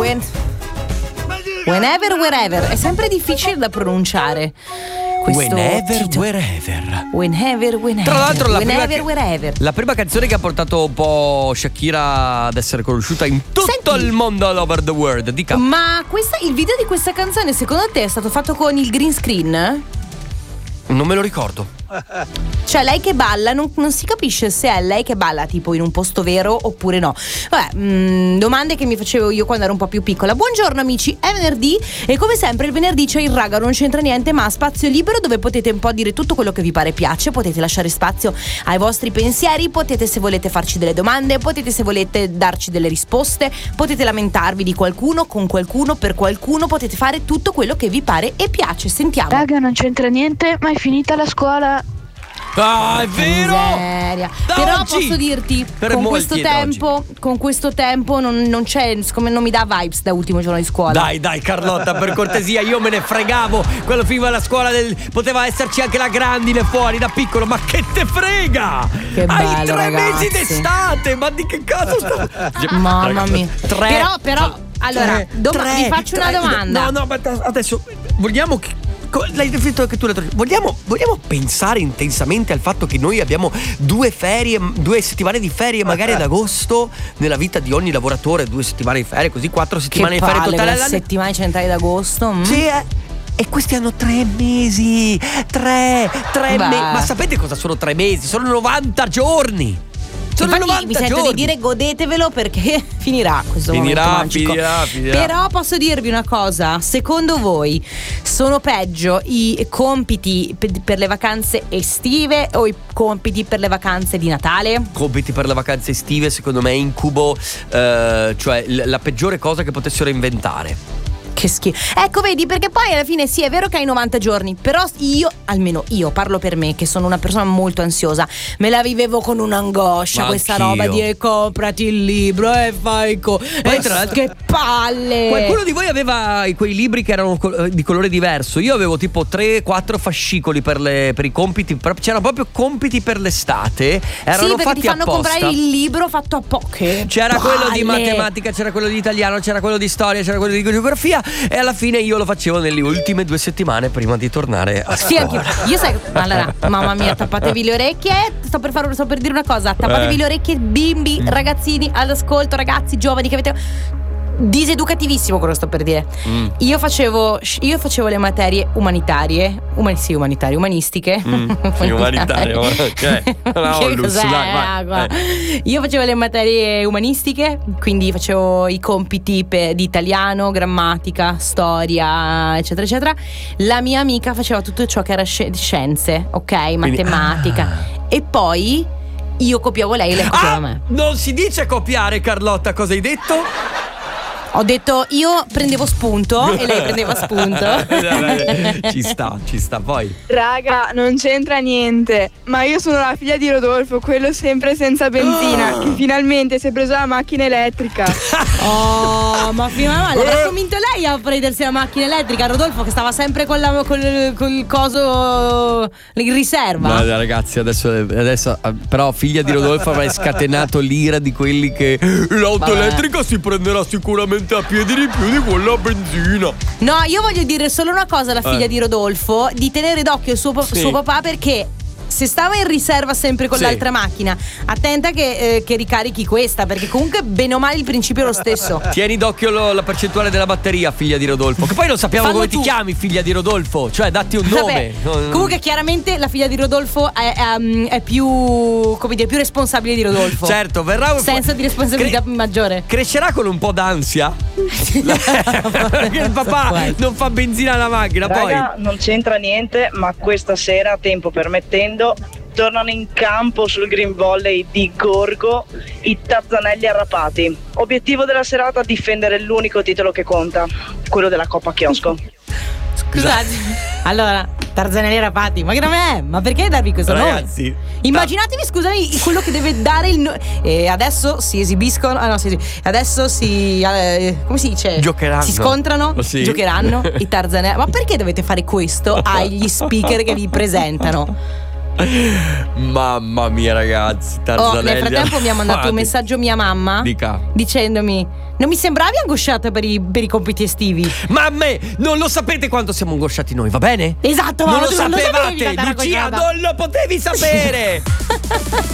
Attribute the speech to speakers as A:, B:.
A: Whenever, wherever. È sempre difficile da pronunciare.
B: Whenever, wherever.
A: Whenever, whenever.
B: Tra l'altro
A: wherever.
B: La prima canzone che ha portato un po' Shakira ad essere conosciuta in tutto il mondo, all over the world. Dica.
A: Ma il video di questa canzone secondo te è stato fatto con il green screen?
B: Non me lo ricordo.
A: Cioè lei che balla, non si capisce se è lei che balla tipo in un posto vero oppure no. Vabbè, domande che mi facevo io quando ero un po' più piccola. Buongiorno amici, è venerdì e come sempre il venerdì c'è il raga non c'entra niente, ma spazio libero dove potete un po' dire tutto quello che vi pare piace. Potete lasciare spazio ai vostri pensieri, potete se volete farci delle domande, potete se volete darci delle risposte, potete lamentarvi di qualcuno, con qualcuno, per qualcuno, potete fare tutto quello che vi pare e piace. Sentiamo.
C: Raga non c'entra niente, ma è finita la scuola.
B: Ah, è vero!
A: Però posso dirti, con questo tempo non c'è, siccome non mi dà vibes da ultimo giorno di scuola.
B: Dai Carlotta, per cortesia, io me ne fregavo quando finiva la scuola poteva esserci anche la grandine fuori da piccolo, ma che te frega?
A: Che bello,
B: hai 3
A: ragazzi.
B: mesi d'estate, ma di che caso
A: Mamma mia. Però allora, vi faccio una domanda.
B: No, ma adesso vogliamo l'hai definito anche tu vogliamo pensare intensamente al fatto che noi abbiamo 2 settimane di ferie magari ad agosto nella vita di ogni lavoratore, 2 settimane di ferie, così 4 settimane di ferie totali all'anno.
A: Settimane centrali d'agosto.
B: Sì, e questi hanno 3 mesi. 3 mesi. Ma sapete cosa sono 3 mesi? Sono 90 giorni. Sono
A: Infatti
B: 90
A: mi sento
B: giorni.
A: di dire godetevelo perché finirà questo momento magico.
B: Finirà.
A: Però posso dirvi una cosa, secondo voi sono peggio i compiti per le vacanze estive o i compiti per le vacanze di Natale?
B: Compiti per le vacanze estive secondo me incubo, cioè la peggiore cosa che potessero inventare.
A: Che schifo. Ecco, vedi, perché poi alla fine sì, è vero che hai 90 giorni, però almeno io parlo per me, che sono una persona molto ansiosa, me la vivevo con un'angoscia. Ma questa roba di comprati il libro e fai che palle.
B: Qualcuno di voi aveva quei libri che erano di colore diverso. Io avevo tipo 3-4 fascicoli per i compiti. C'erano proprio compiti per l'estate. Erano
A: sì, perché
B: fatti
A: ti fanno
B: apposta.
A: comprare il libro fatto a poche.
B: C'era quello di matematica, c'era quello di italiano, c'era quello di storia, c'era quello di geografia. E alla fine io lo facevo nelle ultime 2 settimane prima di tornare a scuola.
A: Sì, anche io sai. Allora, mamma mia, tappatevi le orecchie. Sto per dire una cosa. Tappatevi le orecchie, bimbi, ragazzini, all'ascolto, ragazzi, giovani che avete. Diseducativissimo quello sto per dire. Io facevo le materie umanistiche.
B: Umanitarie, ok.
A: Io facevo le materie umanistiche, quindi facevo i compiti di italiano, grammatica, storia, eccetera eccetera. La mia amica faceva tutto ciò che era scienze, ok, matematica. E poi io copiavo lei e lei copiava me.
B: Non si dice copiare, Carlotta, cosa hai detto?
A: Ho detto io prendevo spunto e lei prendeva spunto.
B: Ci sta poi.
C: Raga, non c'entra niente, ma io sono la figlia di Rodolfo, quello sempre senza benzina, che finalmente si è preso la macchina elettrica.
A: Oh, ma l'aveva convinto lei a prendersi la macchina elettrica, Rodolfo, che stava sempre col coso in riserva.
B: No, ragazzi, adesso però figlia di Rodolfo avrei scatenato l'ira di quelli che l'auto elettrica si prenderà sicuramente a piedi di più di quella a benzina.
A: No, io voglio dire solo una cosa alla figlia di Rodolfo, di tenere d'occhio il suo papà, perché se stava in riserva sempre con l'altra macchina, attenta che ricarichi questa, perché comunque bene o male il principio è lo stesso.
B: Tieni d'occhio la percentuale della batteria, figlia di Rodolfo, che poi non sappiamo come ti chiami, figlia di Rodolfo, cioè datti un nome.
A: Comunque chiaramente la figlia di Rodolfo è più, come dire, più responsabile di Rodolfo.
B: Certo, verrà un
A: senso di responsabilità maggiore.
B: Crescerà con un po' d'ansia. Perché il papà non fa benzina alla macchina.
D: Raga,
B: poi
D: non c'entra niente, ma questa sera, tempo permettendo, tornano in campo sul green volley di Gorgo i Tarzanelli arrapati. Obiettivo della serata: difendere l'unico titolo che conta, quello della Coppa Chiosco.
A: Scusate, allora Tarzanelli arrapati, ma che nome è? Ma perché darvi questo
B: ragazzi,
A: nome? Immaginatevi, scusami, quello che deve dare il e adesso si esibiscono. Adesso si come si dice?
B: Giocheranno.
A: Si scontrano, giocheranno i Tarzanelli. Ma perché dovete fare questo agli speaker che vi presentano?
B: Mamma mia, ragazzi, Tarzanelli.
A: Nel frattempo mi ha mandato un messaggio mia mamma.
B: Dica.
A: Dicendomi: Non mi sembravi angosciata per i compiti estivi?
B: Ma a me non lo sapete quanto siamo angosciati noi, va bene?
A: Esatto,
B: non
A: ma
B: lo
A: tu non lo sapevi
B: sapevate,
A: che era
B: Lucia,
A: angosciata.
B: non lo potevi sapere.